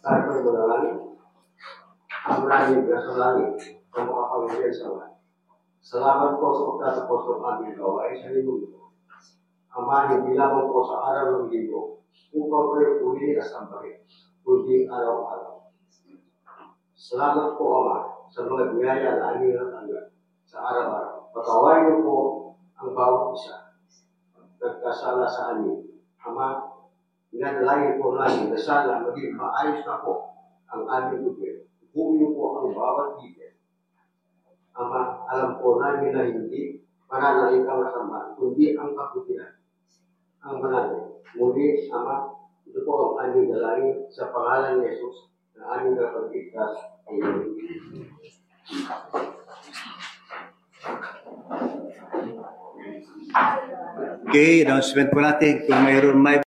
Tayo po'y manalangin. Ang langit na sa langit, ang makapangyarihan sa langit. Salamat po sa pagtatapos ng aming gawain sa linggo. Ama, hindi lamang po sa araw ng linggo, upang kayo puli at sambahin, kundi araw-araw. Salamat po, Ama, sa mga biyaya na aming natanggap sa araw-araw. Patawarin niyo po ang bawat isa. Nagkasala sa amin. Ama, pinadalangin po namin na sana maging maayos na po ang aming gobyerno. Buo niyo po ang bawat leader. Ama, alam po namin na hindi mananalig ang masama, kundi ang kabutihan. Ang mananalig. Muli, Ama, ito po ang aming dalangin sa pangalan ni Jesus na aming kapagligtas. Amen. Okay, announcement po natin kung mayroon may